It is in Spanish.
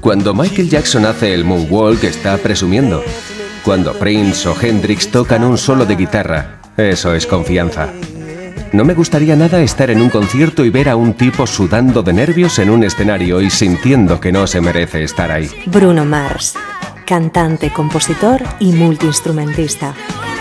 Cuando Michael Jackson hace el moonwalk está presumiendo. Cuando Prince o Hendrix tocan un solo de guitarra, eso es confianza. No me gustaría nada estar en un concierto y ver a un tipo sudando de nervios en un escenario y sintiendo que no se merece estar ahí. Bruno Mars, cantante, compositor y multiinstrumentista.